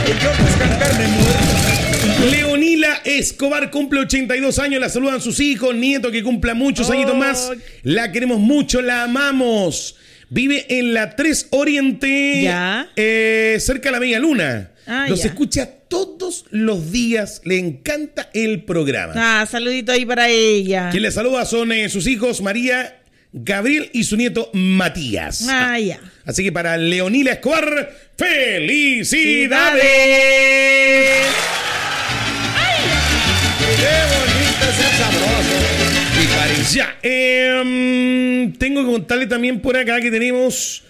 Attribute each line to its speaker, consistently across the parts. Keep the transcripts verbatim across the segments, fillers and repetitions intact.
Speaker 1: Leonila Escobar cumple ochenta y dos años, la saludan sus hijos, nietos, que cumpla muchos oh. añitos más. La queremos mucho, la amamos. Vive en la tres Oriente,
Speaker 2: ¿Ya?
Speaker 1: Eh, cerca de la Media Luna.
Speaker 2: Ah,
Speaker 1: Los
Speaker 2: ya.
Speaker 1: escucha todos los días, le encanta el programa.
Speaker 2: Ah, saludito ahí para ella.
Speaker 1: Quien le saluda son eh, sus hijos María, Gabriel y su nieto Matías.
Speaker 2: Ah, ya.
Speaker 1: Así que para Leonila Escobar, ¡felicidades!
Speaker 2: ¡Ay!
Speaker 1: ¡Qué bonito, ser sabroso! Y para ya. Eh, tengo que contarle también por acá que tenemos...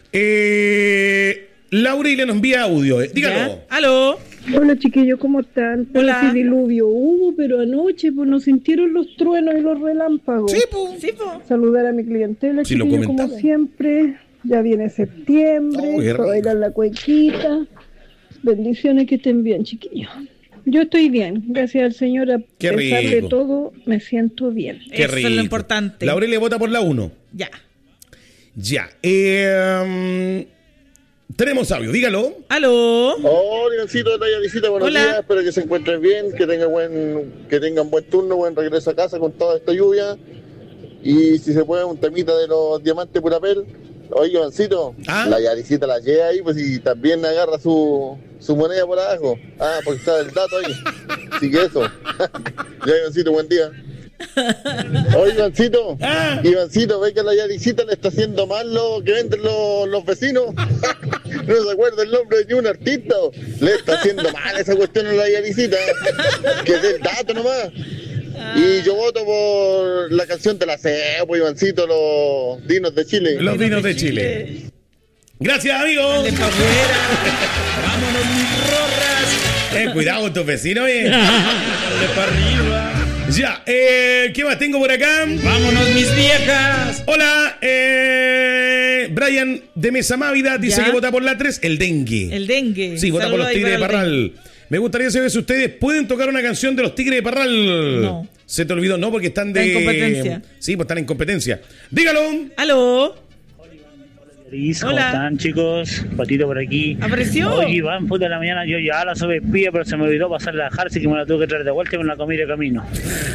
Speaker 1: Eh, Laurelia nos envía audio. Eh. Dígalo.
Speaker 2: ¿Ya? ¿Aló?
Speaker 3: Hola chiquillos, ¿cómo están?
Speaker 2: Hola.
Speaker 3: Pero si diluvio hubo, pero anoche pues nos sintieron los truenos y los relámpagos.
Speaker 1: Sí, po.
Speaker 2: Sí, po.
Speaker 3: Saludar a mi clientela,
Speaker 1: Sí, lo
Speaker 3: chiquillos, como
Speaker 1: comentamos.
Speaker 3: siempre. Ya viene septiembre,
Speaker 1: Oh, qué
Speaker 3: para bailar la cuequita. Bendiciones, que estén bien, chiquillos. Yo estoy bien, gracias al Señor, a
Speaker 1: Qué
Speaker 3: pesar
Speaker 1: rico.
Speaker 3: de todo, me siento bien.
Speaker 1: Qué
Speaker 2: Eso
Speaker 1: rico.
Speaker 2: es lo importante.
Speaker 1: Laurelia vota por la uno.
Speaker 2: Ya.
Speaker 1: Ya. Eh, tenemos audio, dígalo.
Speaker 2: ¿Aló?
Speaker 4: Hola, Leoncito de Talla Visita, buenos
Speaker 2: Hola.
Speaker 4: días, espero que se encuentren bien, que tengan buen, que tengan buen turno, buen regreso a casa con toda esta lluvia. Y si se puede un temita de los diamantes Purapel. Oye, Ivancito,
Speaker 1: ¿Ah?
Speaker 4: la Yaricita la lleva ahí, pues y también agarra su, su moneda por abajo. Ah, porque está el dato ahí. Así que eso. Ya, Ivancito, buen día. Oye, Ivancito,
Speaker 1: Ah.
Speaker 4: Ivancito, ve que la Yaricita le está haciendo mal lo que venden los, los vecinos. No se acuerda el nombre de un artista. Le está haciendo mal esa cuestión a la Yaricita. Que es el dato nomás. Y yo voto por la canción de la C E P, Ivancito, los dinos de Chile.
Speaker 1: Los vinos de Chile. Gracias, amigos.
Speaker 2: Dale pa' afuera. Vámonos, mis rorras.
Speaker 1: Eh, cuidado con tus vecinos, eh.
Speaker 2: Dale pa' arriba.
Speaker 1: Ya, eh, ¿qué más tengo por acá?
Speaker 2: Vámonos, mis viejas.
Speaker 1: Hola, eh, Brian de Mesa Mávida dice
Speaker 2: ¿Ya?
Speaker 1: que vota por la tres, el dengue.
Speaker 2: El dengue.
Speaker 1: Sí, vota por
Speaker 2: Saludos
Speaker 1: los
Speaker 2: ahí
Speaker 1: Tigres de
Speaker 2: para el
Speaker 1: Parral.
Speaker 2: dengue.
Speaker 1: Me gustaría saber si ustedes pueden tocar una canción de los Tigres de Parral.
Speaker 2: No.
Speaker 1: Se te olvidó, no, porque están de...
Speaker 2: Está en competencia.
Speaker 1: Sí, pues están en competencia. Dígalo.
Speaker 2: ¿Aló?
Speaker 5: ¿Cómo
Speaker 2: Hola.
Speaker 5: están, chicos? Patito por aquí.
Speaker 2: ¿Apareció?
Speaker 5: Oye, Iván, puta de la mañana yo ya la sobe espía, pero se me olvidó pasarla a dejar, así que me la tuve que traer de vuelta y me la comí de camino.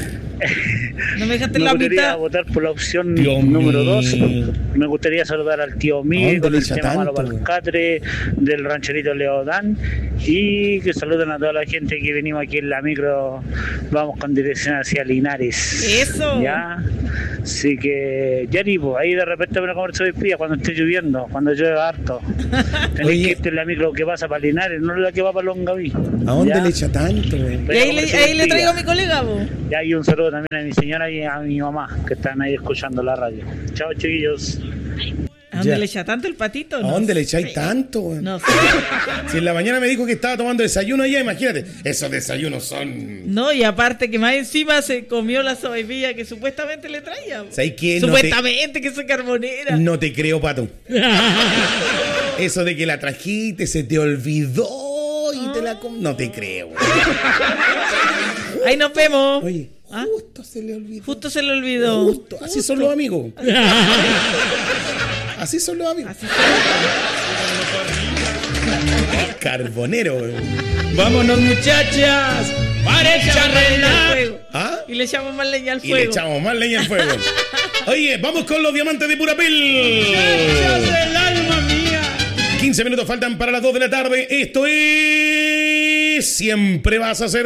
Speaker 2: No me dejaste
Speaker 5: Me
Speaker 2: la
Speaker 5: gustaría
Speaker 2: mitad.
Speaker 5: votar por la opción
Speaker 1: Dios
Speaker 5: número
Speaker 1: mío.
Speaker 5: dos. Me gustaría saludar al tío Miguel
Speaker 1: ¿Dónde
Speaker 5: con
Speaker 1: le
Speaker 5: el
Speaker 1: echa
Speaker 5: tema malo
Speaker 1: tanto?
Speaker 5: para el catre del rancherito Leodán. Y que saluden a toda la gente que venimos aquí en la micro. Vamos con dirección hacia Linares.
Speaker 2: Eso.
Speaker 5: Ya. Así que, ya tipo, ahí de repente me lo comer soy espía cuando esté lloviendo, cuando llueve harto. Tenéis
Speaker 1: Oye.
Speaker 5: que irte en la micro que pasa para Linares, no la que va para Longaví.
Speaker 1: ¿A dónde
Speaker 5: Ya.
Speaker 1: le echa tanto, güey?
Speaker 2: Y ahí le, ahí le traigo a mi colega, vos.
Speaker 5: Ya, y un saludo también a mi señora y a mi mamá que están ahí escuchando la radio. Chao, chiquillos.
Speaker 2: ¿A dónde
Speaker 1: Ya.
Speaker 2: le echa tanto el patito?
Speaker 1: ¿A
Speaker 2: No
Speaker 1: dónde le
Speaker 2: sé.
Speaker 1: echáis tanto, güey?
Speaker 2: No sé.
Speaker 1: Si en la mañana me dijo que estaba tomando desayuno allá, imagínate. Esos desayunos son...
Speaker 2: No, y aparte que más encima se comió la sopaipilla que supuestamente le traía. vos.
Speaker 1: ¿Sabes qué? No
Speaker 2: Supuestamente que soy carbonera.
Speaker 1: No te creo, Pato. Eso de que la trajiste, se te olvidó y te la com... No te creo, güey.
Speaker 2: Ahí nos vemos.
Speaker 1: Oye,
Speaker 2: ¿Ah?
Speaker 1: justo se le olvidó.
Speaker 2: Justo se le olvidó.
Speaker 1: Justo. Así son los amigos. Así son los amigos.
Speaker 2: Así
Speaker 1: Carbonero, güey.
Speaker 2: Vámonos, muchachas. Para echarle fuego.
Speaker 1: ¿Ah?
Speaker 2: Y le echamos más leña al
Speaker 1: Y
Speaker 2: fuego.
Speaker 1: le echamos más leña al fuego. Oye, vamos con los diamantes de Purapel.
Speaker 2: Muchachas del alma mía.
Speaker 1: quince minutos faltan para las dos de la tarde. Esto es... Siempre vas a ser